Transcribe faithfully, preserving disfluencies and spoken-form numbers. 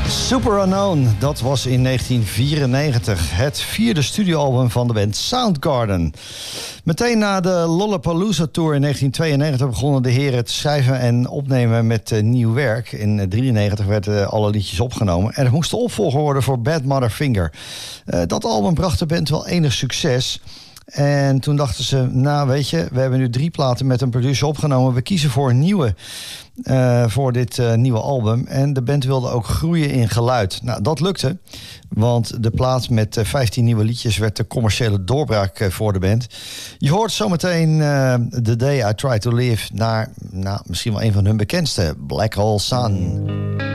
Super Unknown, dat was in negentien vierennegentig. Het vierde studioalbum van de band Soundgarden. Meteen na de Lollapalooza Tour in negentien tweeënnegentig begonnen de heren te schrijven en opnemen met uh, nieuw werk. In negentien drieënnegentig werden uh, alle liedjes opgenomen. En er moest de opvolger worden voor Bad Mother Finger. Uh, dat album bracht de band wel enig succes. En toen dachten ze, nou weet je, we hebben nu drie platen met een producer opgenomen. We kiezen voor een nieuwe, uh, voor dit uh, nieuwe album. En de band wilde ook groeien in geluid. Nou, dat lukte. Want de plaat met uh, vijftien nieuwe liedjes werd de commerciële doorbraak uh, voor de band. Je hoort zometeen uh, The Day I Try to Live naar, nou, misschien wel een van hun bekendste, Black Hole Sun.